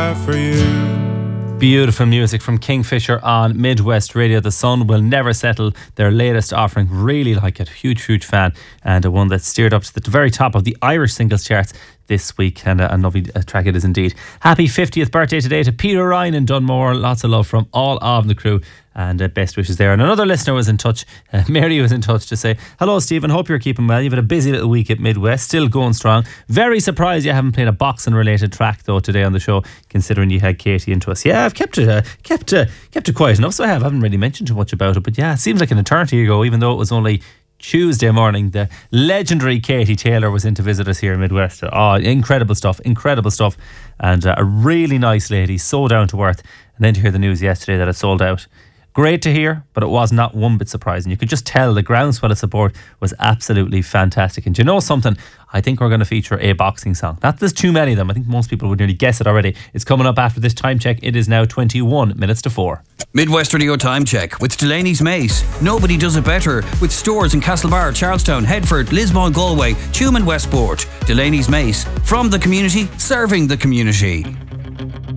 die for you. Beautiful music from Kingfisher on Midwest Radio. The Sun Will Never Settle, their latest offering. Really like it. Huge fan. And one that steered up to the very top of the Irish singles charts this week, and a lovely track it is indeed. Happy 50th birthday today to Peter Ryan in Dunmore. Lots of love from all of the crew, and best wishes there. And another listener was in touch, Mary was in touch to say, hello Stephen, hope you're keeping well. You've had a busy little week at Midwest, still going strong. Very surprised you haven't played a boxing related track though today on the show, considering you had Katie into us. Yeah, I've kept it quiet enough, so I haven't really mentioned too much about it, but yeah, it seems like an eternity ago, even though it was only Tuesday morning. The legendary Katie Taylor was in to visit us here in Midwest. Oh, incredible stuff, and a really nice lady, so down to earth. And then to hear the news yesterday that it sold out. Great to hear, but it was not one bit surprising. You could just tell the groundswell of support was absolutely fantastic. And do you know something? I think we're going to feature a boxing song. Not there's too many of them. I think most people would nearly guess it already. It's coming up after this time check. It is now 21 minutes to 4. Midwest Radio Time Check with Delaney's Mace. Nobody does it better, with stores in Castlebar, Charlestown, Headford, Lismore, Galway, Tuam and Westport. Delaney's Mace. From the community, serving the community.